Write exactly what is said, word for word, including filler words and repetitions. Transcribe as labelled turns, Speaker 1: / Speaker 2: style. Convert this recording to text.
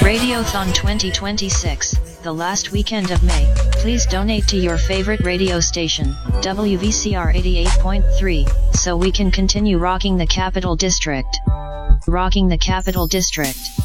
Speaker 1: Radiothon twenty twenty-six, the last weekend of May. Please donate to your favorite radio station, W V C R eighty-eight point three, so we can continue rocking the Capital District. Rocking the Capital District.